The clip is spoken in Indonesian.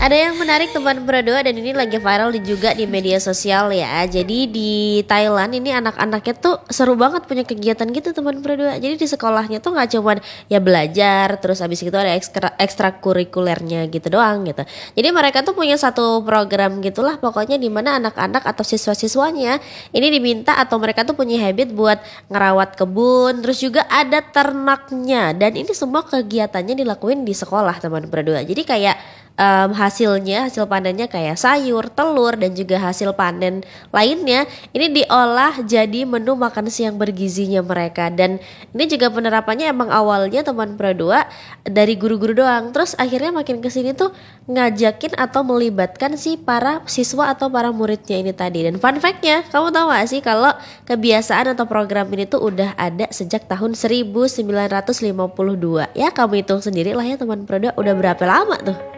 Ada yang menarik teman berdua dan ini lagi viral juga di media sosial ya. Jadi di Thailand ini anak-anaknya tuh seru banget punya kegiatan gitu teman berdua. Jadi di sekolahnya tuh nggak cuman ya belajar, terus habis itu ada ekstrakurikulernya gitu doang gitu. Jadi mereka tuh punya satu program gitulah pokoknya di mana anak-anak atau siswa-siswanya ini diminta atau mereka tuh punya habit buat ngerawat kebun, terus juga ada ternaknya dan ini semua kegiatannya dilakuin di sekolah teman berdua. Jadi kayak hasil panennya kayak sayur, telur dan juga hasil panen lainnya ini diolah jadi menu makan siang bergizinya mereka. Dan ini juga penerapannya emang awalnya teman berdua dari guru-guru doang, terus akhirnya makin kesini tuh ngajakin atau melibatkan si para siswa atau para muridnya ini tadi. Dan fun fact-nya, kamu tahu gak sih kalau kebiasaan atau program ini tuh udah ada sejak tahun 1952. Ya kamu hitung sendiri lah ya teman berdua, udah berapa lama tuh.